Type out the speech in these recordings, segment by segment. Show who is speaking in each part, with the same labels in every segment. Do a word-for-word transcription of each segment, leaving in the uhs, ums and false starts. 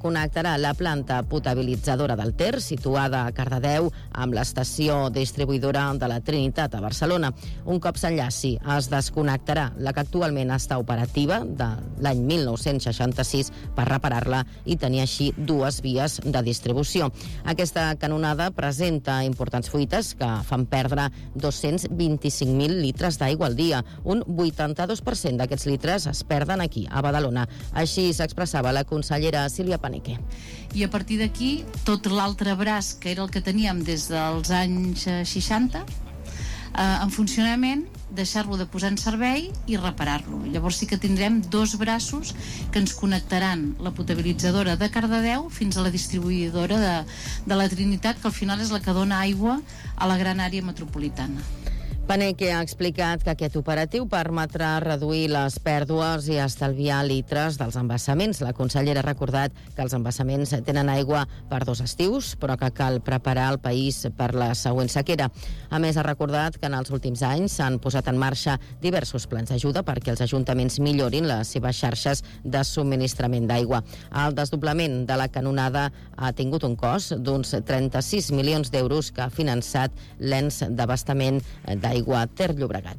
Speaker 1: connectarà la planta potabilitzadora del Ter, situada a Cardedeu, amb l'estació distribuïdora de la Trinitat a Barcelona. Un cop s'enllaci, es desconnectarà la que actualment està operativa de l'any mil nou-cents seixanta-sis per reparar-la i tenir així dues vies de distribució. Aquesta canonada presenta importants fuites que fan perdre dos-cents vint-i-cinc mil litres d'aigua al dia. Un vuitanta-dos per cent d'aquests litres es perden aquí, a Badalona. Així s'expressava la consellera Sílvia Paneque.
Speaker 2: I a partir d'aquí, tot l'altre braç, que era el que teníem des dels anys seixanta, eh, en funcionament, deixar-lo de posar en servei i reparar-lo. Llavors sí que tindrem dos braços que ens connectaran la potabilitzadora de Cardedeu fins a la distribuïdora de, de la Trinitat, que al final és la que dona aigua a la gran àrea metropolitana.
Speaker 1: Paneque ha explicat que aquest operatiu permetrà reduir les pèrdues i estalviar litres dels embassaments. La consellera ha recordat que els embassaments tenen aigua per dos estius, però que cal preparar el país per la següent sequera. A més, ha recordat que en els últims anys s'han posat en marxa diversos plans d'ajuda perquè els ajuntaments millorin les seves xarxes de subministrament d'aigua. El desdoblament de la canonada ha tingut un cost d'uns trenta-sis milions d'euros que ha finançat l'ens d'abastament d'aigua Aigua Ter Llobregat.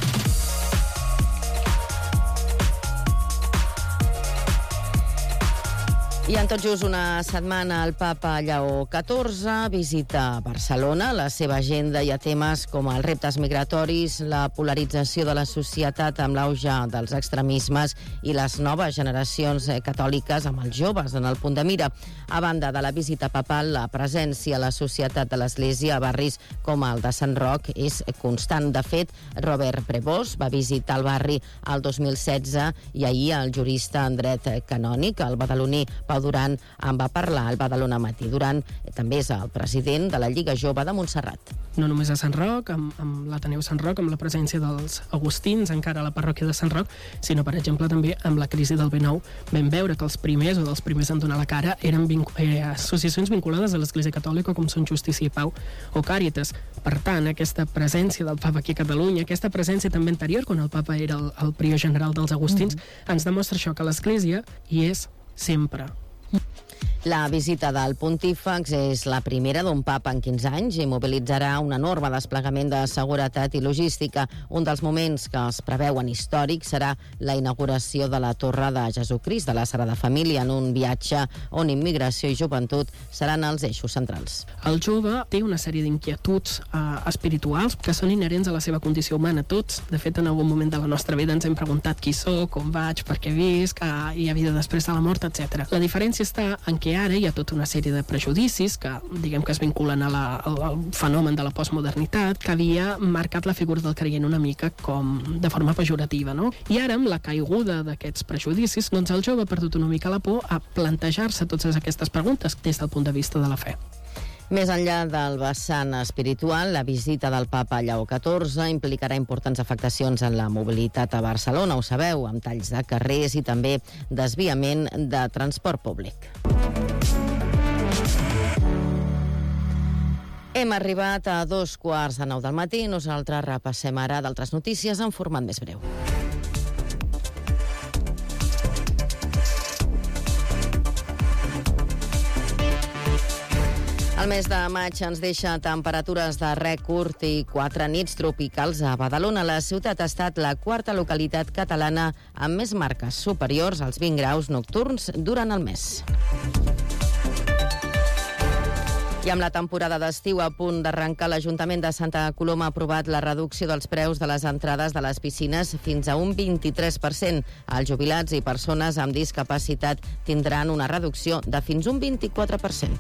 Speaker 1: I en tot just una setmana el papa Lleó catorze visita Barcelona. La seva agenda hi ha temes com els reptes migratoris, la polarització de la societat amb l'auge dels extremismes i les noves generacions catòliques amb els joves en el punt de mira. A banda de la visita papal, la presència a la societat de l'Església a barris com el de Sant Roc és constant. De fet, Robert Prevost va visitar el barri el dos mil setze i ahir el jurista en dret canònic, el badaloní Pau Duran, en va parlar al Badalona Matí. Duran també és el president de la Lliga Jove de Montserrat.
Speaker 3: No només a Sant Roc, amb, amb l'Ateneu Sant Roc, amb la presència dels agustins encara a la parròquia de Sant Roc, sinó, per exemple, també amb la crisi del B nou. Vam veure que els primers o dels primers en donar la cara eren vincu- eh, associacions vinculades a l'Església Catòlica com són Justícia i Pau o Càritas. Per tant, aquesta presència del papa aquí a Catalunya, aquesta presència també anterior, quan el papa era el, el prior general dels agustins, mm-hmm. ens demostra això, que l'Església hi és sempre.
Speaker 1: La visita del pontífex és la primera d'un papa en quinze anys i mobilitzarà un enorme desplegament de seguretat i logística. Un dels moments que es preveuen històrics serà la inauguració de la Torre de Jesucrist de la Sagrada Família, en un viatge on immigració i joventut seran els eixos centrals.
Speaker 3: El jove té una sèrie d'inquietuds eh, espirituals que són inherents a la seva condició humana. Tots, de fet, en algun moment de la nostra vida ens hem preguntat qui sóc, on vaig, per què visc, que hi ha vida després de la mort, etcètera. La diferència està en què ara hi ha tota una sèrie de prejudicis que, diguem que es vinculen a la, al, al fenomen de la postmodernitat, que havia marcat la figura del creient una mica com de forma pejorativa, no? I ara, amb la caiguda d'aquests prejudicis, doncs el jove ha perdut una mica la por a plantejar-se totes aquestes preguntes des del punt de vista de la fe.
Speaker 1: Més enllà del vessant espiritual, la visita del papa Lleó catorze implicarà importants afectacions en la mobilitat a Barcelona, ho sabeu, amb talls de carrers i també desviament de transport públic. Hem arribat a dos quarts de nou del matí. Nosaltres repassem ara d'altres notícies en format més breu. El mes de maig ens deixa temperatures de rècord i quatre nits tropicals a Badalona. La ciutat ha estat la quarta localitat catalana amb més marques superiors als vint graus nocturns durant el mes. I amb la temporada d'estiu a punt d'arrencar, l'Ajuntament de Santa Coloma ha aprovat la reducció dels preus de les entrades de les piscines fins a un vint-i-tres per cent. Els jubilats i persones amb discapacitat tindran una reducció de fins un vint-i-quatre per cent.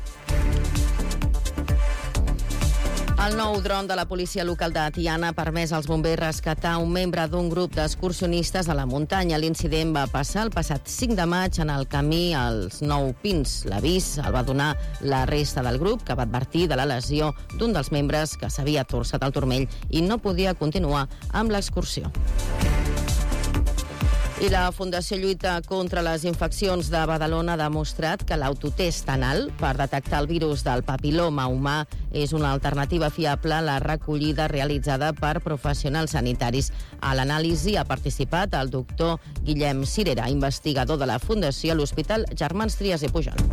Speaker 1: El nou dron de la policia local de Tiana ha permès als bombers rescatar un membre d'un grup d'excursionistes a la muntanya. L'incident va passar el passat cinc de maig en el camí als Nou Pins. L'avís el va donar la resta del grup, que va advertir de la lesió d'un dels membres que s'havia torçat el turmell i no podia continuar amb l'excursió. I la Fundació Lluita contra les Infeccions de Badalona ha demostrat que l'autotest anal per detectar el virus del papil·loma humà és una alternativa fiable a la recollida realitzada per professionals sanitaris. A l'anàlisi ha participat el doctor Guillem Cirera, investigador de la Fundació a l'Hospital Germans Trias i Pujol.